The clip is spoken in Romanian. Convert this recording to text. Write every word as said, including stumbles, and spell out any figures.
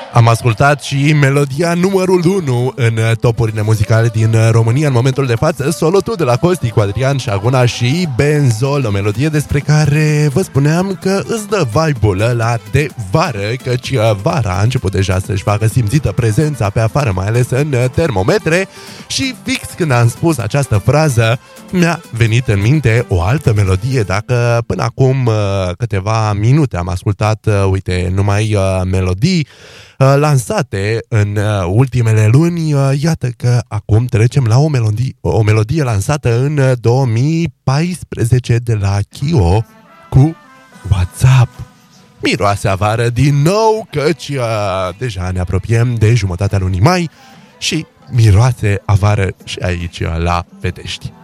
Am ascultat și melodia numărul unu în topurile muzicale din România în momentul de față, Solo Tu de la Costi cu Adrian Șaguna și Benzol, o melodie despre care vă spuneam că îți dă vibe-ul ăla de vară, căci vara a început deja să-și facă simțită prezența pe afară, mai ales în termometre, și fix când am spus această frază mi-a venit în minte o altă melodie. Dacă până acum câteva minute am ascultat, uite, numai melodii lansate în ultimele luni, iată că acum trecem la o melodie, o melodie lansată în două mii paisprezece de la Kio cu WhatsApp. Miroase a vară din nou, căci uh, deja ne apropiem de jumătatea lunii mai și miroase a vară și aici la Fetești.